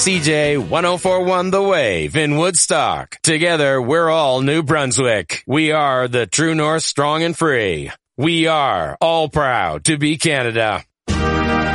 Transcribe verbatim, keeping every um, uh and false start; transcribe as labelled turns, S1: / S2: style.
S1: C J one oh four point one The Wave in Woodstock. Together, we're all New Brunswick. We are the True North, strong and free. We are all proud to be Canada.